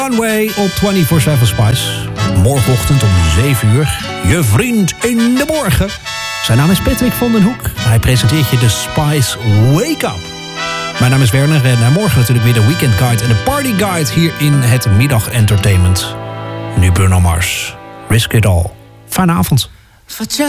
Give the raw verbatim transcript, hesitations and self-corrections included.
Runway op vierentwintig zeven Spice. Morgenochtend om zeven uur. Je vriend in de morgen. Zijn naam is Patrick van den Hoek. Hij presenteert je de Spice Wake Up. Mijn naam is Werner en morgen natuurlijk weer de Weekend Guide en de Party Guide hier in het Middag Entertainment. Nu Bruno Mars. Risk It All. Fijne avond. Faccia